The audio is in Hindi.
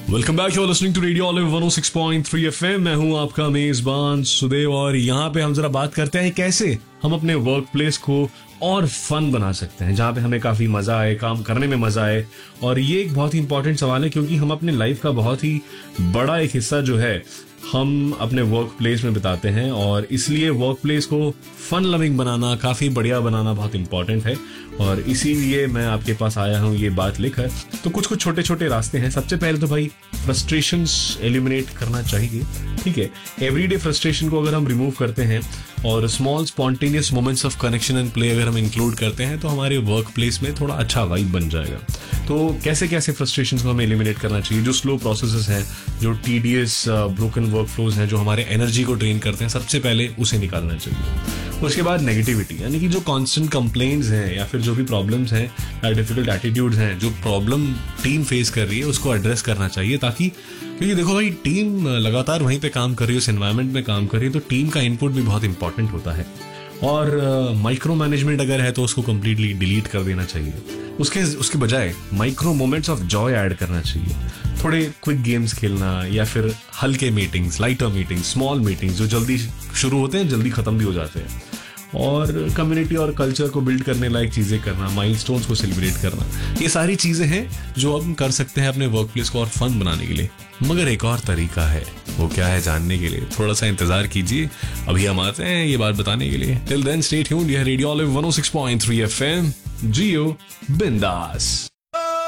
Welcome back, you are listening to radio olive 106.3 FM. मैं हूं आपका मेजबान सुदेव और यहाँ पे हम जरा बात करते हैं कैसे हम अपने वर्क प्लेस को और फन बना सकते हैं, जहाँ पे हमें काफी मजा आए, काम करने में मजा आए। और ये एक बहुत ही इंपॉर्टेंट सवाल है क्योंकि हम अपने लाइफ का बहुत ही बड़ा एक हिस्सा जो है हम अपने वर्क प्लेस में बिताते हैं और इसलिए वर्क प्लेस को फन लविंग बनाना, काफी बढ़िया बनाना बहुत इंपॉर्टेंट है। और इसीलिए मैं आपके पास आया हूँ ये बात लेकर। तो कुछ कुछ छोटे छोटे रास्ते हैं। सबसे पहले तो भाई फ्रस्ट्रेशंस एलिमिनेट करना चाहिए, ठीक है। एवरीडे फ्रस्ट्रेशन को अगर हम रिमूव करते हैं और small spontaneous moments of connection and play अगर हम इंक्लूड करते हैं तो हमारे वर्क प्लेस में थोड़ा अच्छा वाइब बन जाएगा। तो कैसे कैसे फ्रस्ट्रेशंस को हमें एलिमिनेट करना चाहिए? जो स्लो प्रोसेसेस हैं, जो टीडियस ब्रोकन वर्क फ्लोज हैं, जो हमारे एनर्जी को ड्रेन करते हैं, सबसे पहले उसे निकालना चाहिए। उसके बाद नेगेटिविटी, यानी कि जो कॉन्स्टेंट कंप्लेंट्स हैं या फिर जो भी प्रॉब्लम्स हैं या डिफिकल्ट एटीट्यूड्स हैं, जो प्रॉब्लम टीम फेस कर रही है उसको एड्रेस करना चाहिए। ताकि क्योंकि देखो भाई, टीम लगातार वहीं पे काम कर रही है, उस एनवायरनमेंट में काम कर रही है, तो टीम का इनपुट भी बहुत इंपॉर्टेंट होता है। और माइक्रो मैनेजमेंट अगर है तो उसको कंप्लीटली डिलीट कर देना चाहिए। उसके बजाय micro moments of Joy add करना चाहिए। थोड़े क्विक गेम्स खेलना या फिर हल्के meetings, lighter meetings, small meetings जो जल्दी शुरू होते हैं, जल्दी खत्म भी हो जाते हैं। और कम्युनिटी और कल्चर को बिल्ड करने लायक चीजें करना, माइलस्टोन्स को सेलिब्रेट करना, ये सारी चीजें हैं जो हम कर सकते हैं अपने वर्क प्लेस को और फन बनाने के लिए। मगर एक और तरीका है, वो क्या है जानने के लिए थोड़ा सा इंतजार कीजिए, अभी हम आते हैं ये बात बताने के लिए। टिल देन स्टे ट्यून्ड, ये रेडियो ऑलिव 106.3 एफएम, जियो बिंदास।